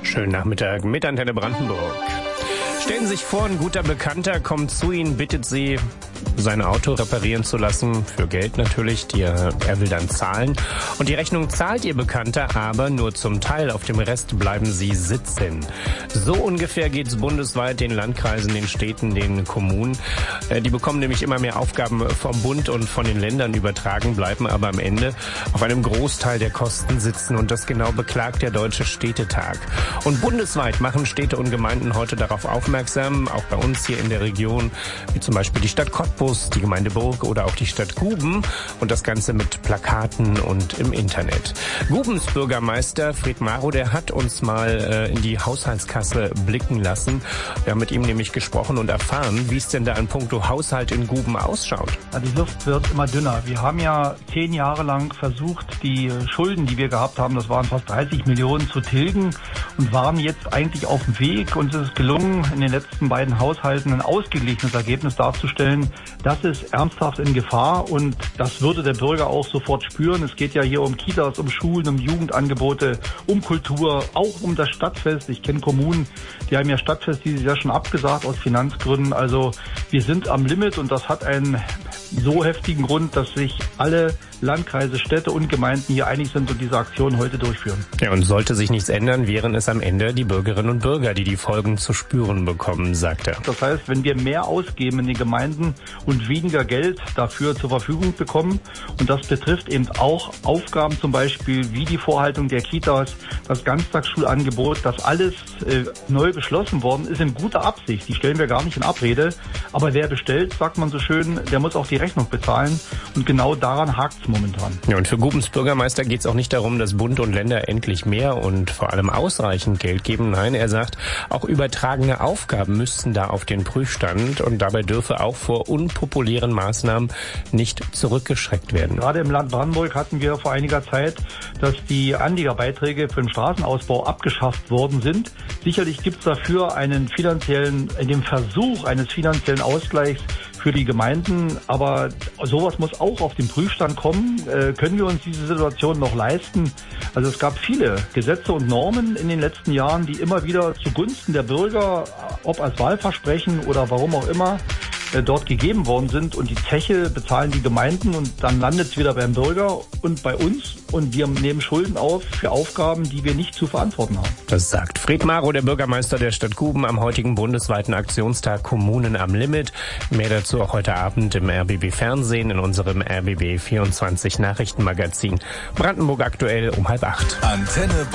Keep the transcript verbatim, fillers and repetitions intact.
Schönen Nachmittag mit Antenne Brandenburg. Stellen Sie sich vor, ein guter Bekannter kommt zu Ihnen, bittet Sie, sein Auto reparieren zu lassen, für Geld natürlich, die er, er will dann zahlen. Und die Rechnung zahlt Ihr Bekannter, aber nur zum Teil, auf dem Rest bleiben Sie sitzen. So ungefähr geht's bundesweit den Landkreisen, den Städten, den Kommunen. Die bekommen nämlich immer mehr Aufgaben vom Bund und von den Ländern übertragen, bleiben aber am Ende auf einem Großteil der Kosten sitzen. Und das genau beklagt der Deutsche Städtetag. Und bundesweit machen Städte und Gemeinden heute darauf aufmerksam, auch bei uns hier in der Region, wie zum Beispiel die Stadt Cottbus, die Gemeinde Burg oder auch die Stadt Guben, und das Ganze mit Plakaten und im Internet. Gubens Bürgermeister Fred Maro, der hat uns mal äh, in die Haushaltskasse blicken lassen. Wir haben mit ihm nämlich gesprochen und erfahren, wie es denn da in puncto Haushalt in Guben ausschaut. Ja, die Luft wird immer dünner. Wir haben ja zehn Jahre lang versucht, die Schulden, die wir gehabt haben, das waren fast dreißig Millionen, zu tilgen und waren jetzt eigentlich auf dem Weg. Uns ist es gelungen, in den letzten beiden Haushalten ein ausgeglichenes Ergebnis darzustellen. Das ist ernsthaft in Gefahr und das würde der Bürger auch sofort spüren. Es geht ja hier um Kitas, um Schulen, um Jugendangebote, um Kultur, auch um das Stadtfest. Ich kenne Kommunen, die haben ja Stadtfest dieses Jahr schon abgesagt aus Finanzgründen. Also wir sind am Limit und das hat einen so heftigen Grund, dass sich alle Landkreise, Städte und Gemeinden hier einig sind und diese Aktion heute durchführen. Ja, und sollte sich nichts ändern, wären es am Ende die Bürgerinnen und Bürger, die die Folgen zu spüren bekommen, sagt er. Das heißt, wenn wir mehr ausgeben in den Gemeinden und weniger Geld dafür zur Verfügung bekommen, und das betrifft eben auch Aufgaben zum Beispiel wie die Vorhaltung der Kitas, das Ganztagsschulangebot, das alles äh, neu beschlossen worden ist in guter Absicht. Die stellen wir gar nicht in Abrede. Aber wer bestellt, sagt man so schön, der muss auch die Rechnung bezahlen. Und genau daran hakt es momentan. Ja, und für Gubens Bürgermeister geht es auch nicht darum, dass Bund und Länder endlich mehr und vor allem ausreichend Geld geben. Nein, er sagt, auch übertragene Aufgaben müssten da auf den Prüfstand und dabei dürfe auch vor unpopulären Maßnahmen nicht zurückgeschreckt werden. Gerade im Land Brandenburg hatten wir vor einiger Zeit, dass die Anliegerbeiträge für den Straßenausbau abgeschafft worden sind. Sicherlich gibt es dafür einen finanziellen, in dem Versuch eines finanziellen Ausgleichs für die Gemeinden, aber sowas muss auch auf den Prüfstand kommen. Äh, können wir uns diese Situation noch leisten? Also es gab viele Gesetze und Normen in den letzten Jahren, die immer wieder zugunsten der Bürger, ob als Wahlversprechen oder warum auch immer, äh, dort gegeben worden sind, und die Zeche bezahlen die Gemeinden und dann landet es wieder beim Bürger und bei uns und wir nehmen Schulden auf für Aufgaben, die wir nicht zu verantworten haben. Das sagt Fred Maro, der Bürgermeister der Stadt Guben, am heutigen bundesweiten Aktionstag Kommunen am Limit. Mehr dazu auch heute Abend im R B B Fernsehen in unserem R B B vierundzwanzig Nachrichtenmagazin. Brandenburg aktuell um halb acht. Antenne